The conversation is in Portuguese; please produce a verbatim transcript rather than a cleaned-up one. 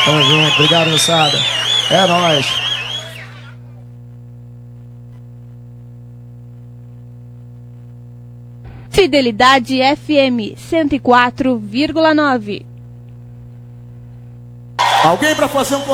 Tamo junto, obrigado, moçada. É nóis. Fidelidade F M cento e quatro vírgula nove. Alguém pra fazer um